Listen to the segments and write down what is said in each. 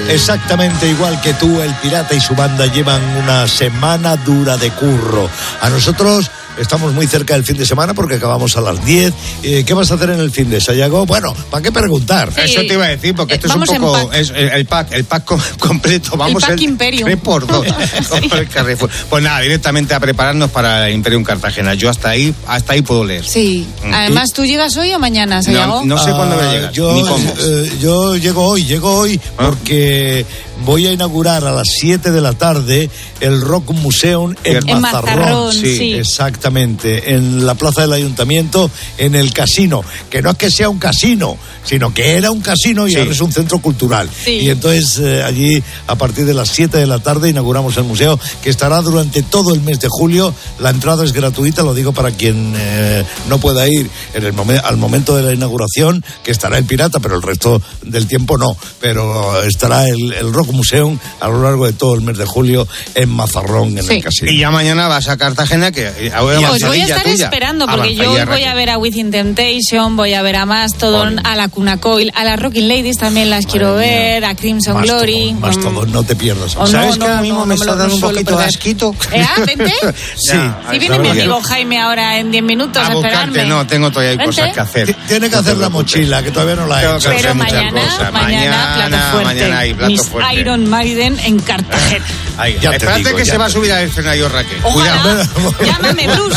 Exactamente igual que tú, el Pirata y su banda llevan una semana dura de curro. A nosotros estamos muy cerca del fin de semana porque acabamos a las 10. ¿Qué vas a hacer en el fin de, Sayago? Bueno, ¿para qué preguntar? Sí. Eso te iba a decir, porque esto es un poco... Es el pack completo. Vamos el pack Imperium. 3x2. Sí. Pues nada, directamente a prepararnos para el Imperium Cartagena. Yo hasta ahí puedo leer. Sí. Además, ¿tú llegas hoy o mañana, Sayago? No sé cuándo voy a llegar. Yo llego hoy porque voy a inaugurar a las 7 de la tarde el Rock Museum en Mazarrón. Sí. Exactamente, en la plaza del Ayuntamiento, en el casino, que no es que sea un casino, sino que era un casino y ahora es un centro cultural. Sí. Y entonces allí, a partir de las 7 de la tarde, inauguramos el museo, que estará durante todo el mes de julio. La entrada es gratuita, lo digo para quien no pueda ir al momento de la inauguración, que estará el Pirata, pero el resto del tiempo no. Pero estará el Rock Museum a lo largo de todo el mes de julio en Mazarrón, en el casino. Y ya mañana vas a Cartagena, que os voy a estar esperando, porque yo hoy voy a ver a Within Temptation, voy a ver a Mastodon, a la Cuna Coil, a las Rocking Ladies también las quiero ver, a Crimson Glory. Mastodon, no te pierdas. ¿Sabes que ahora mismo me está dando un poquito de asquito? ¿Vente? Sí. Si viene mi amigo Jaime ahora en 10 minutos a esperarme. No, tengo todavía cosas que hacer. Tiene que hacer la mochila, que todavía no la he hecho. Pero mañana plato fuerte. Mañana hay plato fuerte. Iron Maiden en Cartagena. Espérate que se va a subir al escenario Raquel. Ojalá. Llámame, Bruce.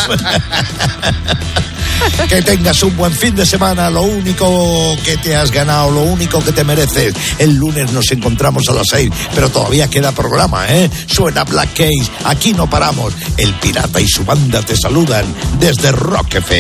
Que tengas un buen fin de semana, lo único que te has ganado, lo único que te mereces. El lunes nos encontramos a las 6, pero todavía queda programa, ¿eh? Suena Black Case, aquí no paramos. El Pirata y su banda te saludan desde Rock FM.